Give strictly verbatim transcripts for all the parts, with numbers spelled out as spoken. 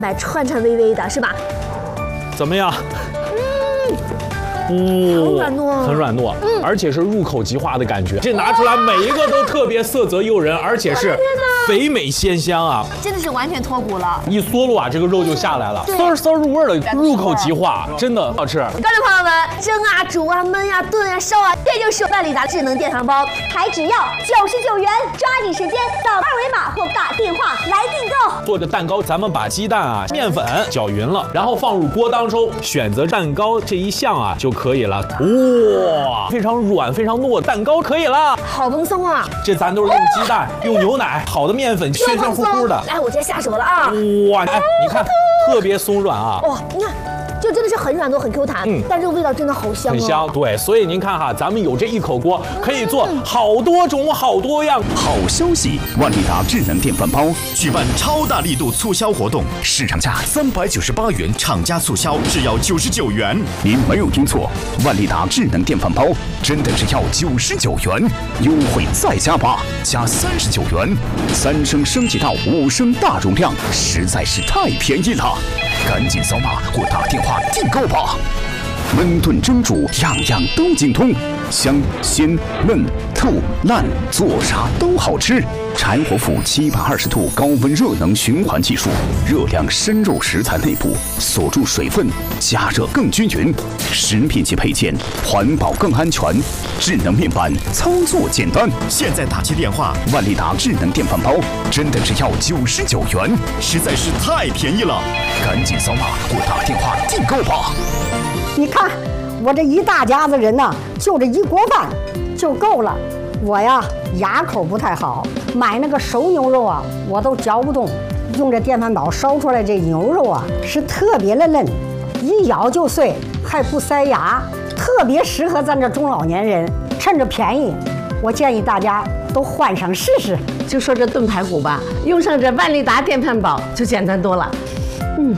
买串串微微的是吧？ 怎么样？ 嗯， 哦， 很软糯， 很软糯，嗯，而且是入口即化的感觉。这拿出来每一个都特别色泽诱人，而且是肥美鲜香啊！ 真的是完全脱骨了， 一嗦噜啊，这个肉就下来了，丝儿丝儿入味的，入口即化，真的好吃。 观众朋友们，蒸啊、煮啊、焖呀、炖啊、烧啊，这就是万利达智能电饭煲，还只要九十九元，抓紧时间扫二维码或打电话来订购。 做个蛋糕，咱们把鸡蛋啊、面粉搅匀了，然后放入锅当中，选择蛋糕这一项啊就可以了。哇，非常软、非常糯的蛋糕可以了， 好蓬松啊！ 这咱都是用鸡蛋、用牛奶、好的面粉，暄暄乎乎的。 来，我直接下手了啊！ 哇，哎，你看，特别松软啊！ 哇，你看。就真的是很软糯、很 Q 弹，嗯，但这个味道真的好香、哦， 很香。对，所以您看哈，咱们有这一口锅，可以做好多种、好多样。 好消息，万利达智能电饭煲举办超大力度促销活动，市场价三百九十八元，厂家促销只要九十九元。您没有听错，万利达智能电饭煲真的只要九十九元，优惠再加八，加三十九元，三升升级到五升大容量，实在是太便宜了，赶紧扫码或打电话订购吧！焖炖蒸煮样样都精通，香鲜嫩透烂，做啥都好吃。柴火釜七百二十度高温热能循环技术，热量深入食材内部，锁住水分，加热更均匀。食品级配件，环保更安全。智能面板，操作简单。现在打起电话，万利达智能电饭煲真的只要九十九元，实在是太便宜了，赶紧扫码或打电话订购吧。 你看，我这一大家子人呐、啊，就这一锅饭就够了。我呀，牙口不太好，买那个熟牛肉啊，我都嚼不动。用这电饭煲烧出来这牛肉啊，是特别的嫩，一咬就碎，还不塞牙，特别适合咱这中老年人。趁着便宜，我建议大家都换上试试。 就说这炖排骨吧，用上这万利达电饭煲就简单多了。嗯。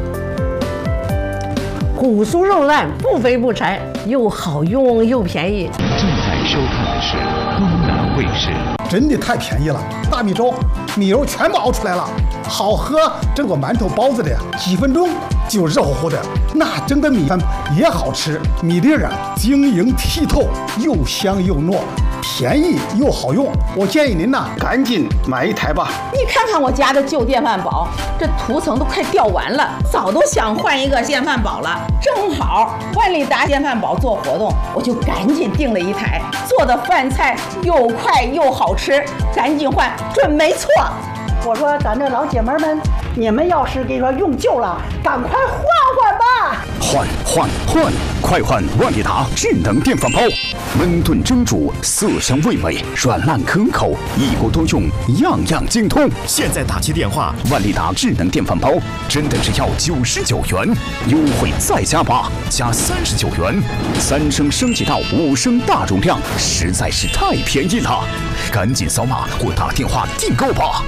骨酥肉烂，不肥不柴，又好用又便宜。 正在收看的是东南卫视。 真的太便宜了，大米粥、米肉全部熬出来了，好喝。蒸个馒头、包子的，几分钟就热乎乎的。那蒸的米饭也好吃，米粒啊晶莹剔透，又香又糯。便宜又好用，我建议您呐，赶紧买一台吧。 你看看我家的旧电饭煲，这涂层都快掉完了，早都想换一个电饭煲了。正好万利达电饭煲做活动，我就赶紧订了一台，做的饭菜又快又好吃，赶紧换，准没错。 我说咱这老姐妹们，你们要是给说用旧了，赶快换换吧。 换换换，快换万利达智能电饭煲。焖炖蒸煮，色香味美，软烂可口，一锅多用，样样精通。现在打起电话，万利达智能电饭煲真的只要九十九元，优惠再加八，加三十九元，三升升级到五升大容量，实在是太便宜了，赶紧扫码或打电话订购吧。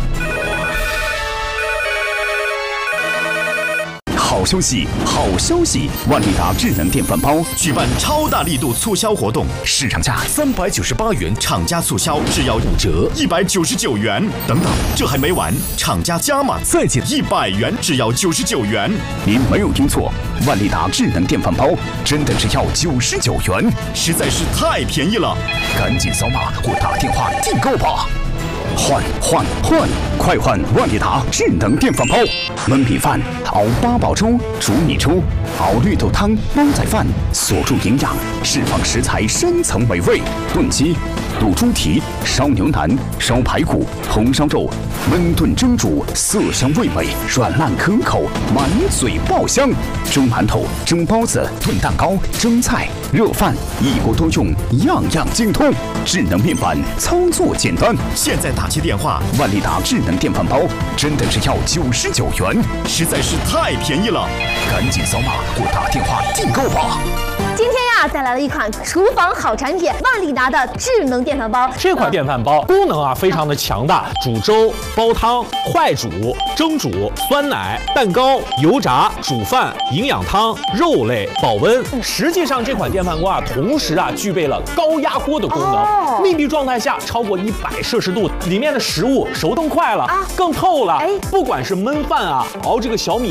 好消息，好消息！万利达智能电饭煲举办超大力度促销活动，市场价三百九十八元，厂家促销只要五折，一百九十九元。等等，这还没完，厂家加码再减一百元，只要九十九元。您没有听错，万利达智能电饭煲真的只要九十九元，实在是太便宜了，赶紧扫码或打电话订购吧。换换换，快换万利达智能电饭煲！焖米饭、熬八宝粥、煮米粥、熬绿豆汤、煲仔饭，锁住营养，释放食材深层美味。炖鸡、卤猪蹄、烧牛腩、烧排骨、红烧肉，焖炖蒸煮，色香味美，软烂可口，满嘴爆香。蒸馒头、蒸包子、炖蛋糕、蒸菜、热饭，一锅多用，样样精通。智能面板，操作简单。现在打起电话，万利达智能电饭煲真的只要九十九元，实在是太便宜了，赶紧扫码或打电话订购吧。 今天呀，带来了一款厨房好产品——万利达的智能电饭煲。 这款电饭煲功能啊非常的强大，煮粥、煲汤、快煮、蒸煮、酸奶、蛋糕、油炸、煮饭、营养汤、肉类、保温。实际上，这款电饭锅啊，同时啊具备了高压锅的功能。 哦、 密闭状态下超过一百摄氏度，里面的食物熟更快了，啊、更透了。哎，不管是焖饭啊，熬这个小米。